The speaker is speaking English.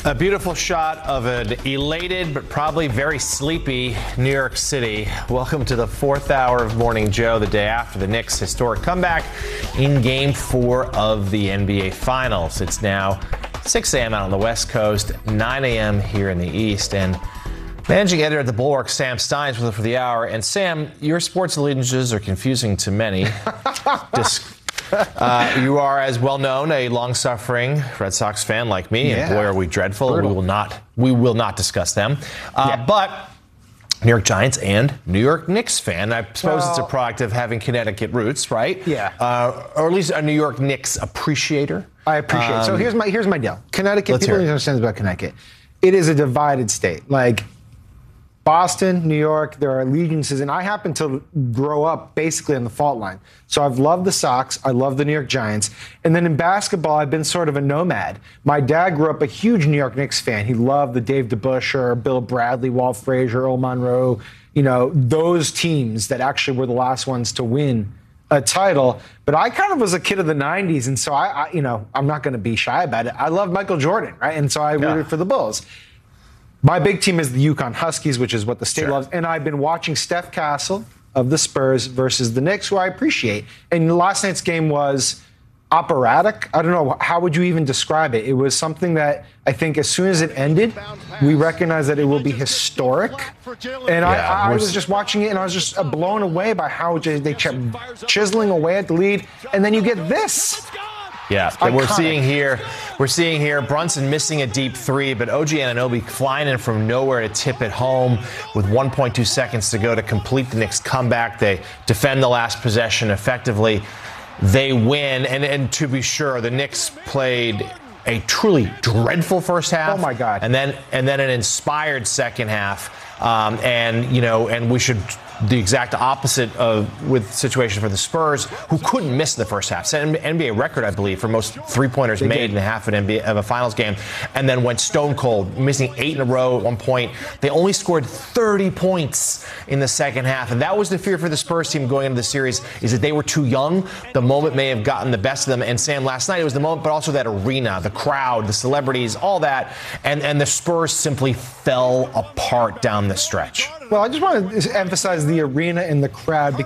A beautiful shot of an elated but probably very sleepy New York City. Welcome to the fourth hour of Morning Joe, the day after the Knicks' historic comeback in Game 4 of the NBA Finals. It's now 6 a.m. out on the West Coast, 9 a.m. here in the East. And managing editor at The Bulwark, Sam Stein, is with us for the hour. And Sam, your sports allegiances are confusing to many. You are, as well known, a long-suffering Red Sox fan like me, and boy, are we dreadful. Brutal. We will not discuss them. But New York Giants and New York Knicks fan. I suppose it's a product of having Connecticut roots, right? Yeah. Or at least a New York Knicks appreciator. I appreciate it. So here's my deal. Connecticut, people need to understand about Connecticut. It is a divided state. Like Boston, New York, there are allegiances, and I happen to grow up basically on the fault line. So I've loved the Sox, I love the New York Giants, and then in basketball, I've been sort of a nomad. My dad grew up a huge New York Knicks fan. He loved the Dave DeBusschere, Bill Bradley, Walt Frazier, Earl Monroe, those teams that actually were the last ones to win a title. But I kind of was a kid of the 90s, and so I'm not going to be shy about it. I love Michael Jordan, right? And so I rooted for the Bulls. My big team is the Yukon Huskies, which is what the state loves. And I've been watching Steph Castle of the Spurs versus the Knicks, who I appreciate. And last night's game was operatic. I don't know, how would you even describe it? It was something that I think as soon as it ended, we recognized that it will be historic. And I was just watching it, and I was just blown away by how they kept chiseling away at the lead. And then you get this. Yeah, we're seeing here Brunson missing a deep three, but OG Anunoby flying in from nowhere to tip it home with 1.2 seconds to go to complete the Knicks' comeback. They defend the last possession effectively. They win, and to be sure, the Knicks played a truly dreadful first half. Oh my God! And then an inspired second half. And we should the exact opposite with the situation for the Spurs, who couldn't miss the first half. Set an NBA record, I believe, for most three-pointers made in half of a finals game, and then went stone cold, missing 8 in a row at one point. They only scored 30 points in the second half, and that was the fear for the Spurs team going into the series, is that they were too young. The moment may have gotten the best of them. And Sam, last night it was the moment, but also that arena, the crowd, the celebrities, all that, and the Spurs simply fell apart down the stretch. Well, I just want to emphasize the arena and the crowd,